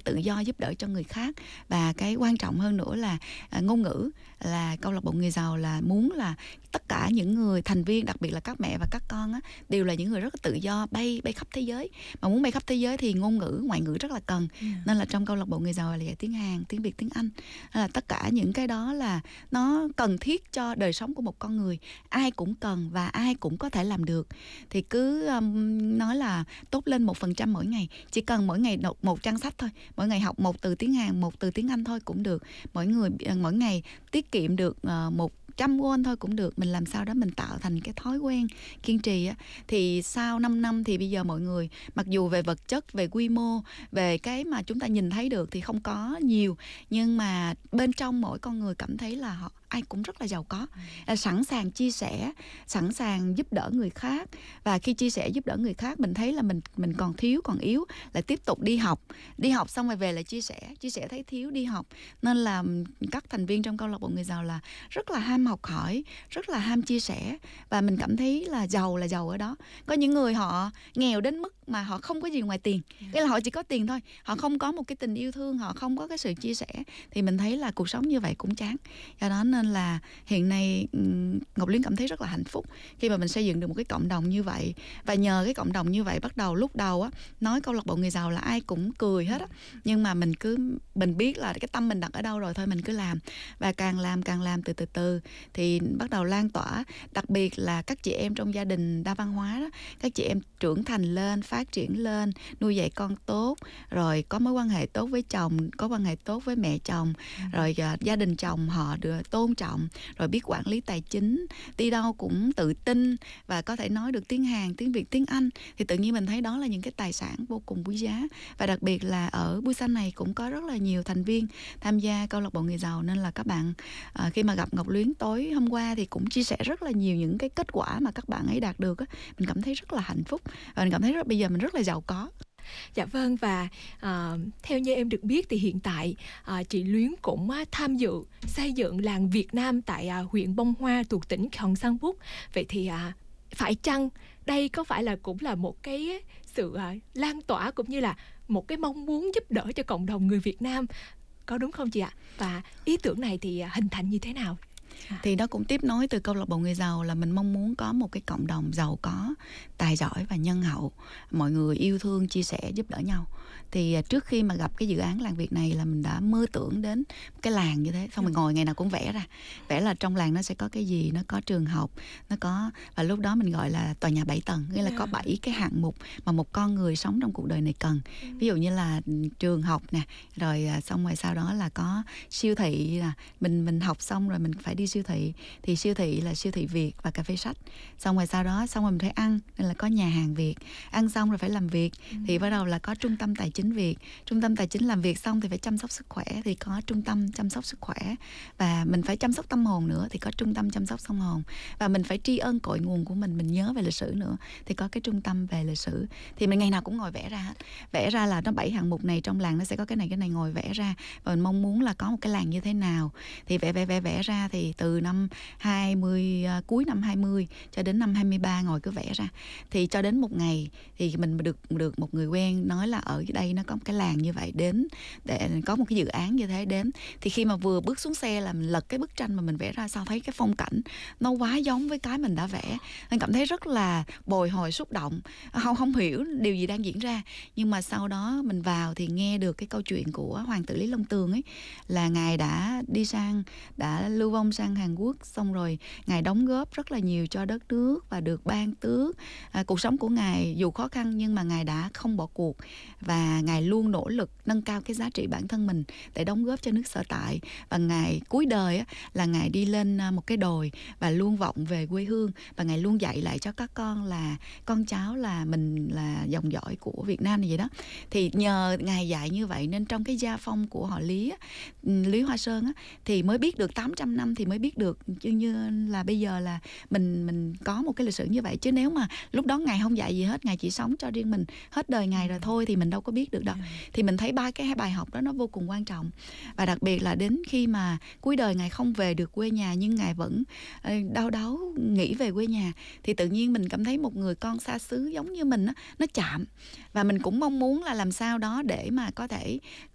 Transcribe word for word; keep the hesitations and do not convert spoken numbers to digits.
tự do giúp đỡ cho người khác. Và cái quan trọng hơn nữa là à, ngôn ngữ, là câu lạc bộ người giàu là muốn là tất cả những người thành viên, đặc biệt là các mẹ và các con á, đều là những người rất là tự do, bay bay khắp thế giới. Mà muốn bay khắp thế giới thì ngôn ngữ, ngoại ngữ rất là cần. Yeah. Nên là trong câu lạc bộ người giàu là dạy tiếng Hàn, tiếng Việt, tiếng Anh. Nên là tất cả những cái đó là nó cần thiết cho đời sống của một con người. Ai cũng cần và ai cũng có thể làm được. Thì cứ um, nói là tốt lên một phần trăm mỗi ngày. Chỉ cần mỗi ngày đọc một trang sách thôi, mỗi ngày học một từ tiếng Hàn, một từ tiếng Anh thôi cũng được. Mỗi người mỗi ngày tiết kiệm được uh, một trăm won thôi cũng được. Mình làm sao đó mình tạo thành cái thói quen kiên trì á, thì sau năm năm thì bây giờ mọi người, mặc dù về vật chất, về quy mô, về cái mà chúng ta nhìn thấy được thì không có nhiều, nhưng mà bên trong mỗi con người cảm thấy là họ ai cũng rất là giàu có, là sẵn sàng chia sẻ, sẵn sàng giúp đỡ người khác. Và khi chia sẻ giúp đỡ người khác, mình thấy là mình mình còn thiếu, còn yếu, lại tiếp tục đi học, đi học xong rồi về lại chia sẻ, chia sẻ thấy thiếu đi học. Nên là các thành viên trong câu lạc bộ người giàu là rất là ham học hỏi, rất là ham chia sẻ. Và mình cảm thấy là giàu là giàu ở đó. Có những người họ nghèo đến mức mà họ không có gì ngoài tiền, nghĩa là họ chỉ có tiền thôi, họ không có một cái tình yêu thương, họ không có cái sự chia sẻ, thì mình thấy là cuộc sống như vậy cũng chán. Do đó nên là hiện nay Ngọc Luyến cảm thấy rất là hạnh phúc khi mà mình xây dựng được một cái cộng đồng như vậy. Và nhờ cái cộng đồng như vậy, bắt đầu lúc đầu á, nói câu lạc bộ người giàu là ai cũng cười hết á, nhưng mà mình cứ mình biết là cái tâm mình đặt ở đâu rồi, thôi mình cứ làm. Và càng làm càng làm từ từ từ thì bắt đầu lan tỏa. Đặc biệt là các chị em trong gia đình đa văn hóa đó, các chị em trưởng thành lên, phát triển lên, nuôi dạy con tốt, rồi có mối quan hệ tốt với chồng, có quan hệ tốt với mẹ chồng, ừ. rồi uh, gia đình chồng họ được tôn trọng, rồi biết quản lý tài chính, đi đâu cũng tự tin và có thể nói được tiếng Hàn, tiếng Việt, tiếng Anh, thì tự nhiên mình thấy đó là những cái tài sản vô cùng quý giá. Và đặc biệt là ở Busan này cũng có rất là nhiều thành viên tham gia câu lạc bộ người giàu, nên là các bạn uh, khi mà gặp Ngọc Luyến tối hôm qua thì cũng chia sẻ rất là nhiều những cái kết quả mà các bạn ấy đạt được á. Mình cảm thấy rất là hạnh phúc và mình cảm thấy rất, bây giờ mình rất là giàu có. Dạ vâng, và uh, theo như em được biết thì hiện tại uh, chị Luyến cũng uh, tham dự xây dựng làng Việt Nam tại uh, huyện Bông Hoa thuộc tỉnh Gyeongsangbuk. Vậy thì uh, phải chăng đây có phải là cũng là một cái sự uh, lan tỏa cũng như là một cái mong muốn giúp đỡ cho cộng đồng người Việt Nam, có đúng không chị ạ? Và ý tưởng này thì uh, hình thành như thế nào? Thì đó cũng tiếp nối từ câu lạc bộ người giàu, là mình mong muốn có một cái cộng đồng giàu có, tài giỏi và nhân hậu, mọi người yêu thương, chia sẻ, giúp đỡ nhau. Thì trước khi mà gặp cái dự án làng Việt này là mình đã mơ tưởng đến cái làng như thế, xong rồi ngồi ngày nào cũng vẽ ra, vẽ là trong làng nó sẽ có cái gì, nó có trường học, nó có, và lúc đó mình gọi là tòa nhà bảy tầng, nghĩa là có bảy cái hạng mục mà một con người sống trong cuộc đời này cần. Ví dụ như là trường học nè, rồi xong rồi sau đó là có siêu thị, là mình mình học xong rồi mình phải đi siêu thị, thì siêu thị là siêu thị Việt và cà phê sách. Xong rồi sau đó xong rồi mình phải ăn, nên là có nhà hàng Việt. Ăn xong rồi phải làm việc, ừ. thì bắt đầu là có trung tâm tài chính Việt. Trung tâm tài chính làm việc xong thì phải chăm sóc sức khỏe, thì có trung tâm chăm sóc sức khỏe. Và mình phải chăm sóc tâm hồn nữa, thì có trung tâm chăm sóc tâm hồn. Và mình phải tri ân cội nguồn của mình, mình nhớ về lịch sử nữa, thì có cái trung tâm về lịch sử. Thì mình ngày nào cũng ngồi vẽ ra hết. Vẽ ra là nó bảy hạng mục này, trong làng nó sẽ có cái này cái này, ngồi vẽ ra. Và mình mong muốn là có một cái làng như thế nào. Thì vẽ vẽ vẽ vẽ ra, thì từ năm hai mươi, uh, cuối năm hai mươi cho đến năm hai mươi ba ngồi cứ vẽ ra. Thì cho đến một ngày thì mình được được một người quen nói là ở đây nó có một cái làng như vậy, đến để có một cái dự án như thế đến. Thì khi mà vừa bước xuống xe là mình lật cái bức tranh mà mình vẽ ra, sao thấy cái phong cảnh nó quá giống với cái mình đã vẽ, nên cảm thấy rất là bồi hồi, xúc động, không không hiểu điều gì đang diễn ra. Nhưng mà sau đó mình vào thì nghe được cái câu chuyện của hoàng tử Lý Long Tường ấy, là ngài đã đi sang, đã lưu vong sang Hàn Quốc, xong rồi ngài đóng góp rất là nhiều cho đất nước và được ban tước. À, cuộc sống của ngài dù khó khăn nhưng mà ngài đã không bỏ cuộc, và ngài luôn nỗ lực nâng cao cái giá trị bản thân mình để đóng góp cho nước sở tại. Và ngài cuối đời á, là ngài đi lên một cái đồi và luôn vọng về quê hương, và ngài luôn dạy lại cho các con là con cháu là mình là dòng dõi của Việt Nam này vậy đó. Thì nhờ ngài dạy như vậy nên trong cái gia phong của họ Lý á, Lý Hoa Sơn á, thì mới biết được tám trăm năm thì mới biết được chứ như là bây giờ là mình mình có một cái lịch sử như vậy. Chứ nếu mà lúc đó ngài không dạy gì hết, ngài chỉ sống cho riêng mình, hết đời ngài rồi thôi, thì mình đâu có biết được đâu. Thì mình thấy ba cái bài học đó nó vô cùng quan trọng. Và đặc biệt là đến khi mà cuối đời ngài không về được quê nhà, nhưng ngài vẫn đau đáu nghĩ về quê nhà, thì tự nhiên mình cảm thấy một người con xa xứ giống như mình á, nó chạm. Và mình cũng mong muốn là làm sao đó để mà có thể